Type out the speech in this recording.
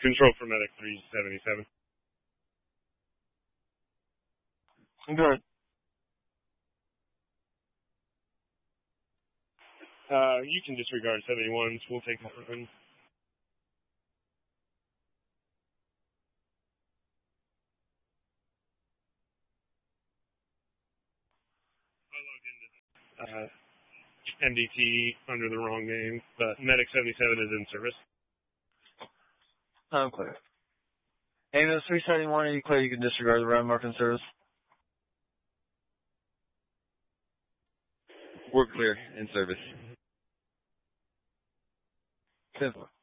Control for Medic 377. Good. You can disregard 71s. We'll take one. MDT under the wrong name, but Medic 77 is in service. I'm clear. Amos 371, are you clear? You can disregard the round mark in service. We're clear in service. Simple.